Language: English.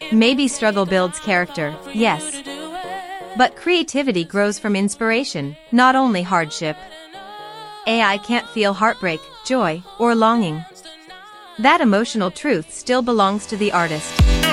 Maybe struggle builds character, yes. But creativity grows from inspiration, not only hardship. AI can't feel heartbreak, joy, or longing. That emotional truth still belongs to the artist.